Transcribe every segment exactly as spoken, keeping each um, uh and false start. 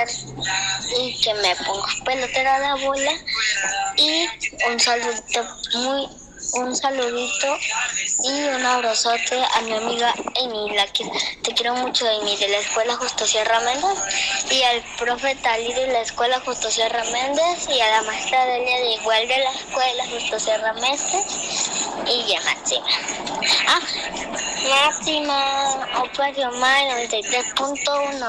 hacer y que me ponga pelotera de la bola. Y un saludito muy un saludito y un abrazote a mi amiga Amy, la que te quiero mucho, Amy, de la escuela Justo Sierra Méndez, y al profe Tali de la escuela Justo Sierra Méndez, y a la maestra Delia de igual de la escuela Justo Sierra Méndez, y ya Máxima. Ah, Máxima, Opa Mai noventa y tres punto uno.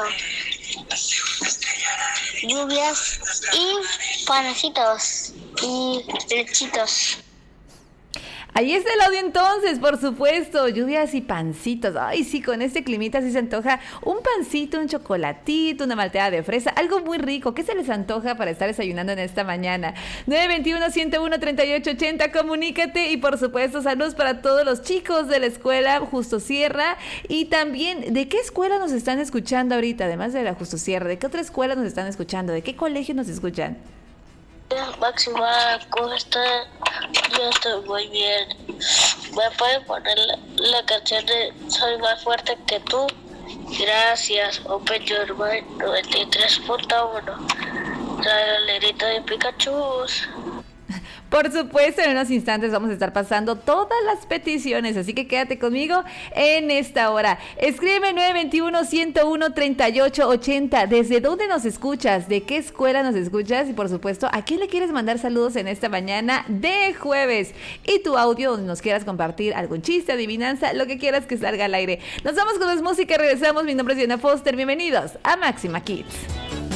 Lluvias y panecitos y lechitos. Ahí está el audio entonces, por supuesto, lluvias y pancitos. Ay, sí, con este climita sí se antoja un pancito, un chocolatito, una malteada de fresa, algo muy rico. ¿Qué se les antoja para estar desayunando en esta mañana? nueve dos uno, uno uno, tres ocho ocho cero, comunícate. Y por supuesto, saludos para todos los chicos de la escuela Justo Sierra. Y también, ¿de qué escuela nos están escuchando ahorita? Además de la Justo Sierra, ¿de qué otra escuela nos están escuchando? ¿De qué colegio nos escuchan? Máxima, ¿cómo está? Yo estoy muy bien. ¿Me puede poner la, la canción de Soy más fuerte que tú? Gracias, Open Your Mind noventa y tres punto uno. Trae el lerito de Pikachu. Por supuesto, en unos instantes vamos a estar pasando todas las peticiones, así que quédate conmigo en esta hora. Escríbeme nueve dos uno, uno uno, tres ocho ocho cero. ¿Desde dónde nos escuchas? ¿De qué escuela nos escuchas? Y por supuesto, ¿a quién le quieres mandar saludos en esta mañana de jueves? Y tu audio donde nos quieras compartir algún chiste, adivinanza, lo que quieras que salga al aire. Nos vamos con más música y regresamos. Mi nombre es Diana Foster. Bienvenidos a Máxima Kids.